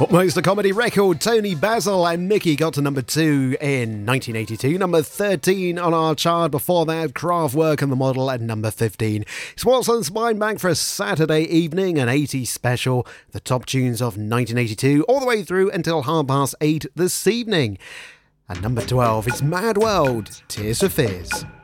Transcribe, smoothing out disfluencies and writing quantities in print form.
Almost a comedy record. Tony Basil and Mickey got to number 2 in 1982. Number 13 on our chart. Before that, Kraftwerk and The Model at number 15. It's Waltz Spine back for a Saturday evening, an 80s special. The top tunes of 1982 all the way through until 8:30 this evening. At number 12, it's Mad World, Tears for Fears.